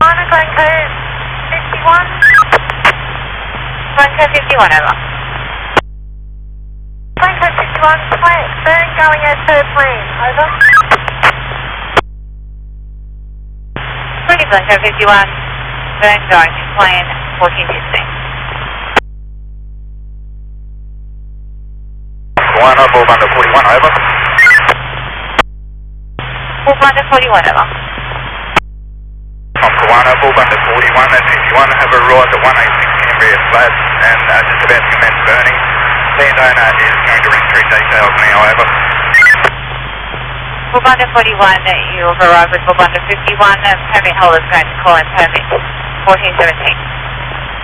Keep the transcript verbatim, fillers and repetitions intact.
China, Glencoe fifty-one. Glencoe fifty-one, over. Glencoe fifty-one, burn going as per plan, over. Ready, Glencoe fifty-one, burn going to plan fourteen fifteen. One up, Bull Thunder forty-one, over. Bull Thunder forty-one, over. From Kiwana, Bull Thunder forty-one and fifty-one have arrived at one eighty-six Cambria Flats and uh, just about to commence burning. Landowner is going to retrieve details now, over. Bull Thunder forty-one, you have arrived with Bull Thunder fifty-one, permit holder is going to call in permit fourteen seventeen.